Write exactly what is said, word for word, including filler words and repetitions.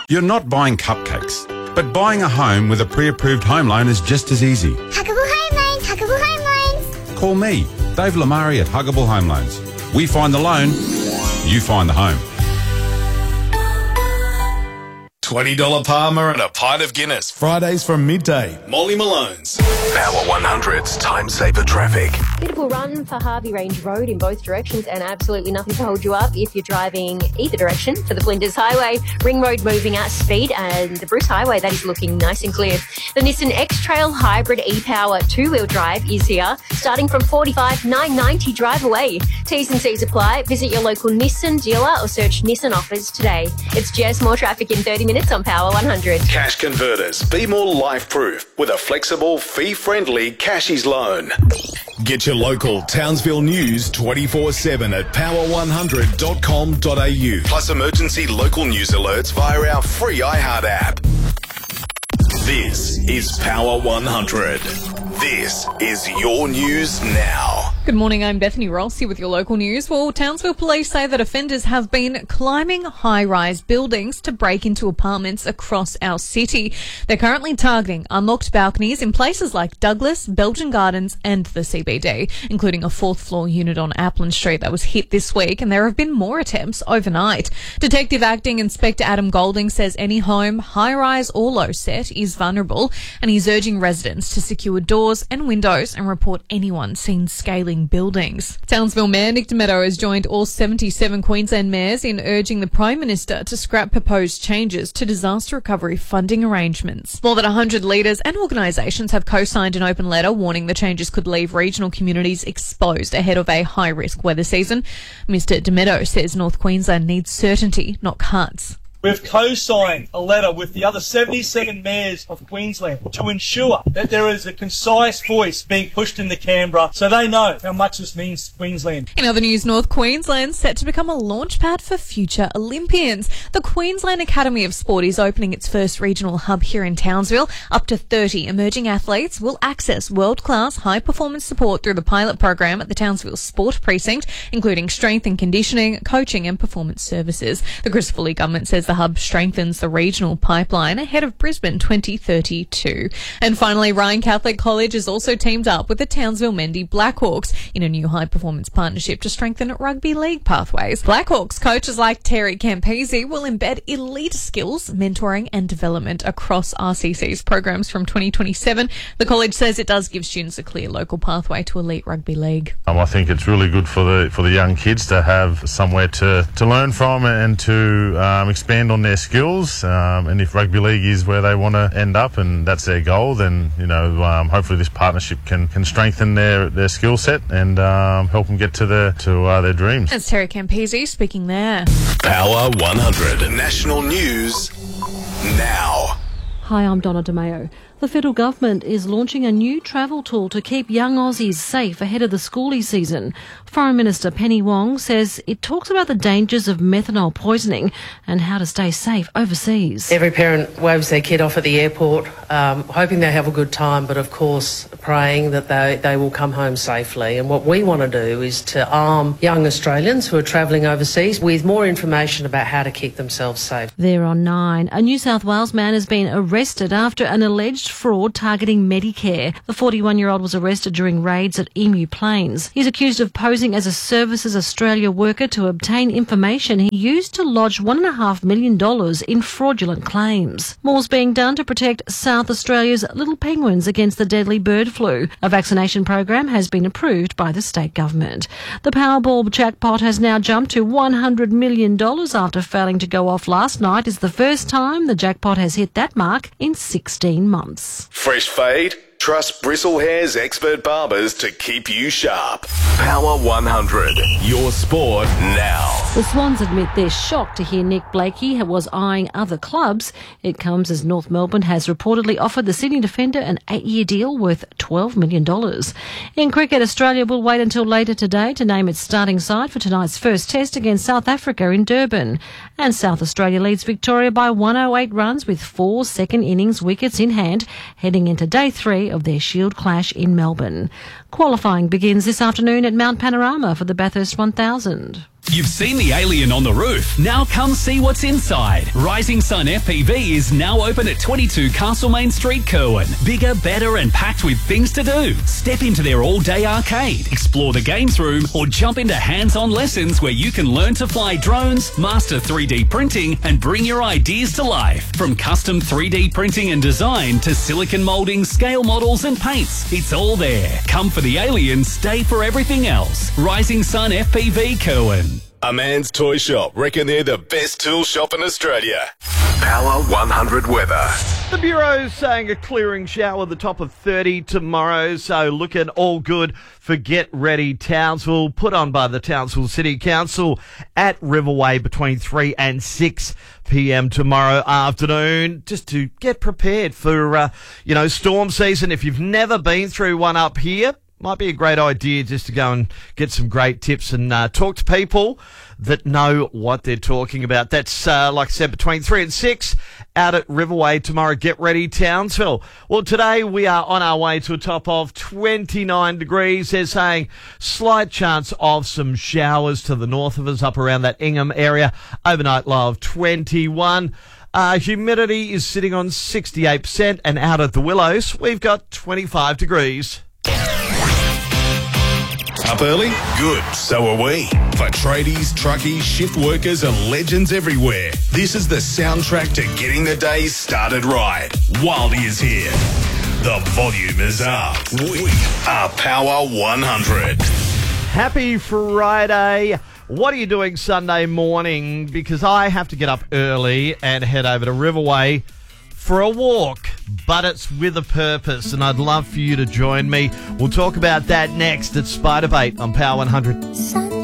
You're not buying cupcakes, but buying a home with a pre-approved home loan is just as easy. Huggable Home Loans, Huggable Home Loans. Call me, Dave Lamari at Huggable Home Loans. We find the loan, you find the home. twenty dollars Palmer and a pint of Guinness. Fridays from midday. Molly Malone's. Power one hundred's Time Saver Traffic. Beautiful run for Harvey Range Road in both directions and absolutely nothing to hold you up if you're driving either direction for the Flinders Highway. Ring Road moving at speed and the Bruce Highway, that is looking nice and clear. The Nissan X-Trail Hybrid e-Power two-wheel drive is here, starting from forty-five thousand nine hundred ninety dollars drive away. T's and C's apply. Visit your local Nissan dealer or search Nissan offers today. It's just more traffic in thirty minutes on Power one hundred. Cash Converters. Be more life-proof with a flexible, fee-friendly Cashies loan. Get your local Townsville news twenty-four seven at power one hundred dot com dot a u. Plus emergency local news alerts via our free iHeart app. This is Power one hundred. This is your news now. Good morning, I'm Bethany Ross here with your local news. Well, Townsville police say that offenders have been climbing high-rise buildings to break into apartments across our city. They're currently targeting unlocked balconies in places like Douglas, Belgian Gardens and the C B D, including a fourth-floor unit on Appleton Street that was hit this week, and there have been more attempts overnight. Detective Acting Inspector Adam Golding says any home, high-rise or low-set, is vulnerable, and he's urging residents to secure doors and windows and report anyone seen scaling buildings. Townsville Mayor Nick Demeto has joined all seventy-seven Queensland mayors in urging the Prime Minister to scrap proposed changes to disaster recovery funding arrangements. More than one hundred leaders and organisations have co-signed an open letter warning the changes could leave regional communities exposed ahead of a high-risk weather season. Mister Demeto says North Queensland needs certainty, not cuts. We've co-signed a letter with the other seventy-seven mayors of Queensland to ensure that there is a concise voice being pushed into Canberra so they know how much this means to Queensland. In other news, North Queensland's set to become a launchpad for future Olympians. The Queensland Academy of Sport is opening its first regional hub here in Townsville. Up to thirty emerging athletes will access world-class high-performance support through the pilot program at the Townsville Sport Precinct, including strength and conditioning, coaching and performance services. The Christopher Lee government says the hub strengthens the regional pipeline ahead of Brisbane twenty thirty-two. And finally, Ryan Catholic College has also teamed up with the Townsville Mendy Blackhawks in a new high-performance partnership to strengthen rugby league pathways. Blackhawks coaches like Terry Campese will embed elite skills, mentoring and development across R C C's programs from twenty twenty-seven. The college says it does give students a clear local pathway to elite rugby league. Um, I think it's really good for the for the young kids to have somewhere to, to learn from and to um, expand on their skills, um, and if rugby league is where they want to end up and that's their goal, then you know um, hopefully this partnership can, can strengthen their, their skill set and um, help them get to their to uh, their dreams. That's Terry Campese speaking there. Power one hundred National News now. Hi, I'm Donna DeMeo. The federal government is launching a new travel tool to keep young Aussies safe ahead of the schoolie season. Foreign Minister Penny Wong says it talks about the dangers of methanol poisoning and how to stay safe overseas. Every parent waves their kid off at the airport, um, hoping they have a good time, but of course praying that they, they will come home safely. And what we want to do is to arm young Australians who are travelling overseas with more information about how to keep themselves safe. There are nine. A New South Wales man has been arrested after an alleged fraud targeting Medicare. The forty-one-year-old was arrested during raids at Emu Plains. He's accused of posing as a Services Australia worker to obtain information he used to lodge one point five million dollars in fraudulent claims. More's being done to protect South Australia's little penguins against the deadly bird flu. A vaccination program has been approved by the state government. The Powerball jackpot has now jumped to one hundred million dollars after failing to go off last night. It's the first time the jackpot has hit that mark in sixteen months. Fresh fade? Trust Bristle Hair's expert barbers to keep you sharp. Power one hundred. Your sport now. The Swans admit they're shocked to hear Nick Blakey was eyeing other clubs. It comes as North Melbourne has reportedly offered the Sydney defender an eight-year deal worth twelve million dollars. In cricket, Australia will wait until later today to name its starting side for tonight's first test against South Africa in Durban. And South Australia leads Victoria by one hundred eight runs with four second innings wickets in hand, heading into day three of their Shield clash in Melbourne. Qualifying begins this afternoon at Mount Panorama for the Bathurst one thousand. You've seen the alien on the roof. Now come see what's inside. Rising Sun F P V is now open at twenty-two Castlemaine Street, Curwen. Bigger, better and packed with things to do. Step into their all-day arcade, explore the games room or jump into hands-on lessons where you can learn to fly drones, master three D printing and bring your ideas to life. From custom three D printing and design to silicon moulding, scale models and paints, it's all there. Come for the alien, stay for everything else. Rising Sun F P V, Curwen. A Man's Toy Shop reckon they're the best tool shop in Australia. Power one hundred weather. The Bureau's saying a clearing shower, the top of thirty tomorrow, so looking all good for Get Ready Townsville, put on by the Townsville City Council at Riverway between three and six p.m. tomorrow afternoon, just to get prepared for, uh, you know, storm season. If you've never been through one up here, might be a great idea just to go and get some great tips and uh, talk to people that know what they're talking about. That's, uh, like I said, between three and six out at Riverway tomorrow. Get Ready Townsville. Well, today we are on our way to a top of twenty-nine degrees. They're saying slight chance of some showers to the north of us up around that Ingham area. Overnight low of twenty-one. Uh, humidity is sitting on sixty-eight percent, and out at the Willows, we've got twenty-five degrees. Up early? Good, so are we. For tradies, truckies, shift workers and legends everywhere, this is the soundtrack to getting the day started right. Wildy is here. The volume is up. We are Power one hundred. Happy Friday. What are you doing Sunday morning? Because I have to get up early and head over to Riverway for a walk, but it's with a purpose, and I'd love for you to join me. We'll talk about that next at Spider Bait on Power one hundred.